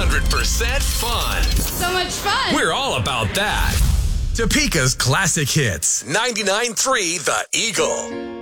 100% fun. So much fun. We're all about that. Topeka's classic hits. 99.3 The Eagle.